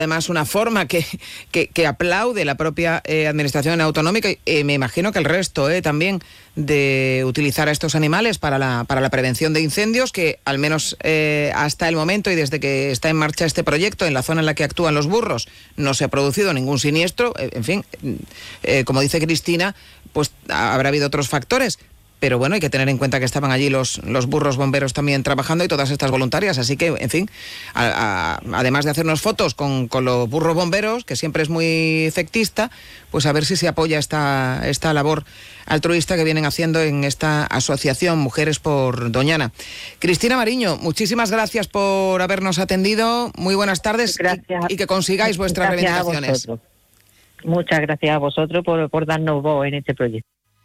Además, una forma que aplaude la propia administración autonómica, y me imagino que el resto también, de utilizar a estos animales para la prevención de incendios, que al menos hasta el momento y desde que está en marcha este proyecto, en la zona en la que actúan los burros, no se ha producido ningún siniestro. En fin, como dice Cristina, pues habrá habido otros factores. Pero bueno, hay que tener en cuenta que estaban allí los burros bomberos también trabajando y todas estas voluntarias. Así que, en fin, además de hacernos fotos con los burros bomberos, que siempre es muy efectista, pues a ver si se apoya esta labor altruista que vienen haciendo en esta asociación Mujeres por Doñana. Cristina Mariño, muchísimas gracias por habernos atendido. Muy buenas tardes. Gracias. Y que consigáis vuestras reivindicaciones. Muchas gracias a vosotros por darnos voz en este proyecto.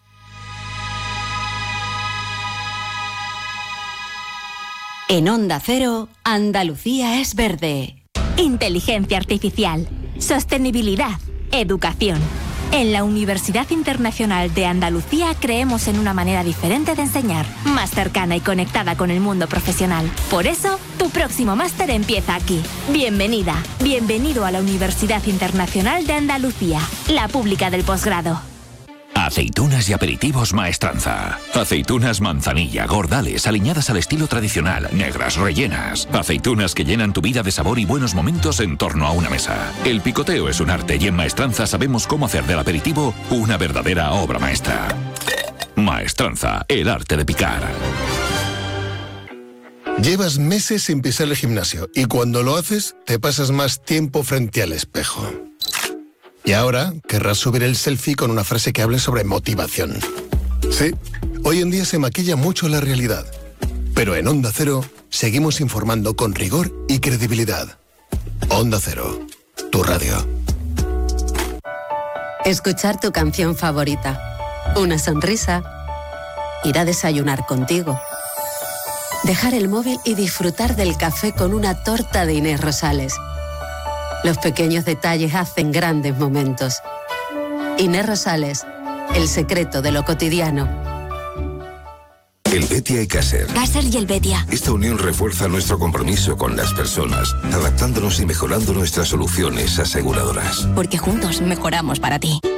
En Onda Cero, Andalucía es verde. Inteligencia artificial, sostenibilidad, educación. En la Universidad Internacional de Andalucía creemos en una manera diferente de enseñar, más cercana y conectada con el mundo profesional. Por eso, tu próximo máster empieza aquí. Bienvenida, bienvenido a la Universidad Internacional de Andalucía, la pública del posgrado. Aceitunas y aperitivos Maestranza. Aceitunas manzanilla, gordales, aliñadas al estilo tradicional, negras, rellenas. Aceitunas que llenan tu vida de sabor y buenos momentos en torno a una mesa. El picoteo es un arte y en Maestranza sabemos cómo hacer del aperitivo una verdadera obra maestra. Maestranza, el arte de picar. Llevas meses sin pisar el gimnasio y cuando lo haces te pasas más tiempo frente al espejo. Y ahora querrás subir el selfie con una frase que hable sobre motivación. Sí, hoy en día se maquilla mucho la realidad. Pero en Onda Cero seguimos informando con rigor y credibilidad. Onda Cero, tu radio. Escuchar tu canción favorita. Una sonrisa. Ir a desayunar contigo. Dejar el móvil y disfrutar del café con una torta de Inés Rosales. Los pequeños detalles hacen grandes momentos. Inés Rosales, el secreto de lo cotidiano. Helvetia y Caser. Caser y Helvetia. Esta unión refuerza nuestro compromiso con las personas, adaptándonos y mejorando nuestras soluciones aseguradoras. Porque juntos mejoramos para ti.